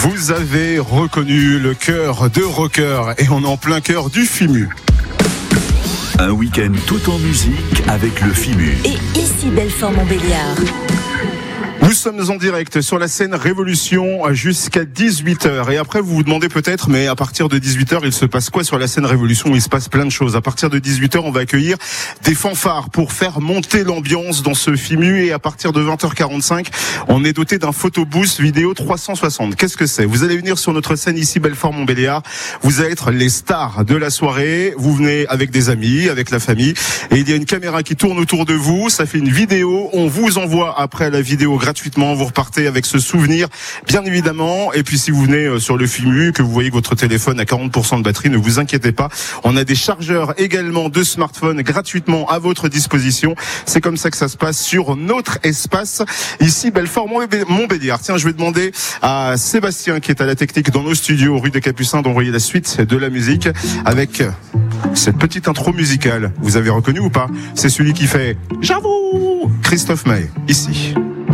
Vous avez reconnu le cœur de rocker et on est en plein cœur du FIMU. Un week-end tout en musique avec le FIMU. Et ici Belfort-Montbéliard. Nous sommes en direct sur la scène Révolution jusqu'à 18h. Et après, vous vous demandez peut-être, mais à partir de 18h, il se passe quoi sur la scène Révolution? Il se passe plein de choses. À partir de 18h, on va accueillir des fanfares pour faire monter l'ambiance dans ce FIMU. Et à partir de 20h45, on est doté d'un photobooth vidéo 360. Qu'est-ce que c'est? Vous allez venir sur notre scène ici, Belfort-Montbéliard. Vous allez être les stars de la soirée. Vous venez avec des amis, avec la famille. Et il y a une caméra qui tourne autour de vous. Ça fait une vidéo. On vous envoie après la vidéo gratuitement. Vous repartez avec ce souvenir, bien évidemment. Et puis si vous venez sur le FIMU, que vous voyez que votre téléphone a 40% de batterie, ne vous inquiétez pas. On a des chargeurs également de smartphones gratuitement à votre disposition. C'est comme ça que ça se passe sur notre espace ici, Belfort-Montbéliard. Tiens, je vais demander à Sébastien, qui est à la technique dans nos studios, rue des Capucins, d'envoyer la suite de la musique avec cette petite intro musicale. Vous avez reconnu ou pas? C'est celui qui fait « J'avoue » Christophe Maé, ici.